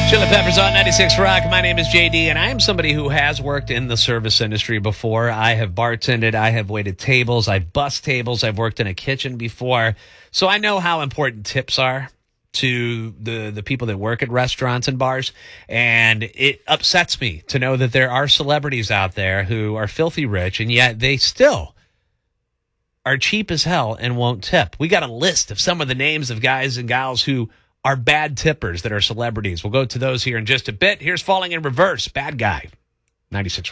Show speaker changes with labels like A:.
A: Chili Peppers on 96 Rock. My name is JD, and I am somebody who has worked in the service industry before. I have bartended. I have waited tables. I've bussed tables. I've worked in a kitchen before. So I know how important tips are to the people that work at restaurants and bars. And it upsets me to know that there are celebrities out there who are filthy rich, and yet they still are cheap as hell and won't tip. We got a list of some of the names of guys and gals who are bad tippers that are celebrities. We'll go to those here in just a bit. Here's Falling in Reverse, Bad Guy, 96.